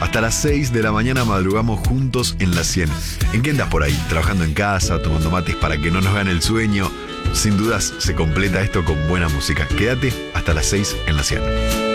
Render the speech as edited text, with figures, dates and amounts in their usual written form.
Hasta las 6 de la mañana madrugamos juntos en la 100. ¿En qué andas por ahí? ¿Trabajando en casa, tomando mates para que no nos gane el sueño? Sin dudas se completa esto con buena música. Quédate hasta las 6 en la 100.